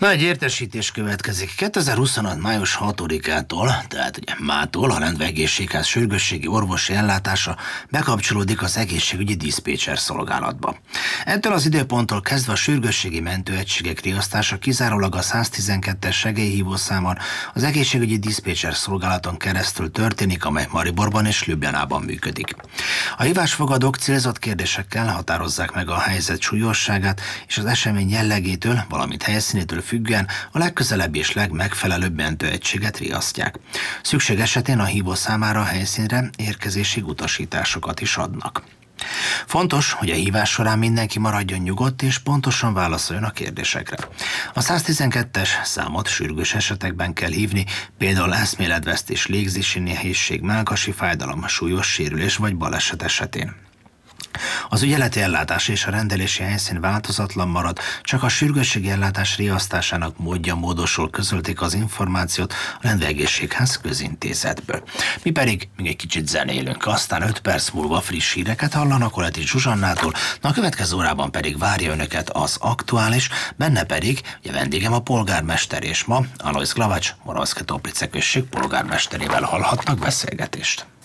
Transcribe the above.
Nagy értesítés következik. 2026. május 6-ától, tehát ugye mától a rendőregészségház sürgősségi orvosi ellátása bekapcsolódik az egészségügyi diszpécser szolgálatba. Ettől az időponttól kezdve a sürgősségi mentőegységek riasztása kizárólag a 112-es segélyhívószámon, az egészségügyi diszpécser szolgálaton keresztül történik, amely Mariborban és Ljubljanában működik. A hívásfogadók célzott kérdésekkel határozzák meg a helyzet súlyosságát és az esemény jellegétől, valamint helyszínétől függően a legközelebbi és legmegfelelőbb mentőegységet riasztják. Szükség esetén a hívó számára a helyszínre érkezési utasításokat is adnak. Fontos, hogy a hívás során mindenki maradjon nyugodt és pontosan válaszoljon a kérdésekre. A 112-es számot sürgős esetekben kell hívni, például eszméletvesztés, légzési nehézség, mellkasi fájdalom, súlyos sérülés vagy baleset esetén. Az ügyeleti ellátás és a rendelési helyszín változatlan marad, csak a sürgősségi ellátás riasztásának módosul közölték az információt a Rendőregészségház közintézetből. Mi pedig még egy kicsit zenélünk, aztán 5 perc múlva friss híreket hallanak Oleti Zsuzsannától, a következő órában pedig várja önöket az aktuális, benne pedig ugye vendégem a polgármester, és ma Alojz Glavacs, Moravszke Toplice község polgármesterével hallhatnak beszélgetést.